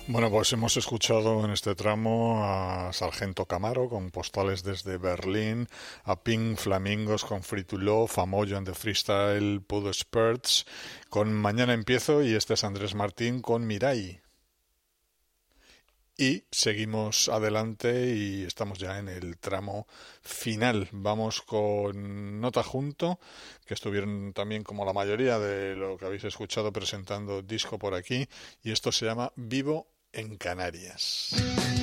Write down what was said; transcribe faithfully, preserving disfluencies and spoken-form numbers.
Bueno, pues hemos escuchado en este tramo a Sargento Camaro con Postales desde Berlín, a Pink Flamingos con Free to Love, a Moyo and the Freestyle Pudo Spurts con Mañana Empiezo y este es Andrés Martín con Mirai. Y seguimos adelante y estamos ya en el tramo final. Vamos con Nota Junto, que estuvieron también como la mayoría de lo que habéis escuchado presentando disco por aquí, y esto se llama Vivo en Canarias.